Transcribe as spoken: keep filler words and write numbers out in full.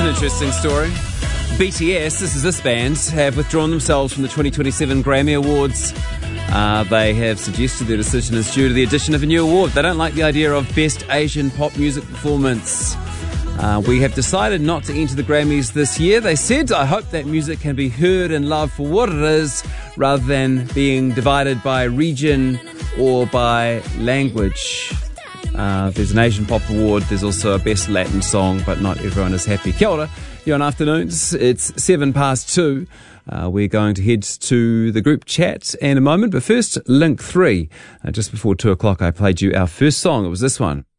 interesting story. B T S, this is this band, have withdrawn themselves from the twenty twenty-seven Grammy Awards. Uh, they have suggested their decision is due to the addition of a new award. They don't like the idea of Best Asian Pop Music Performance. Uh, we have decided not to enter the Grammys this year. They said, I hope that music can be heard and loved for what it is, rather than being divided by region or by language. Uh, there's an Asian Pop Award. There's also a Best Latin Song, but not everyone is happy. Kia ora. You're on Afternoons. It's seven past two. Uh, we're going to head to the group chat in a moment. But first, Link three. Uh, just before two o'clock, I played you our first song. It was this one.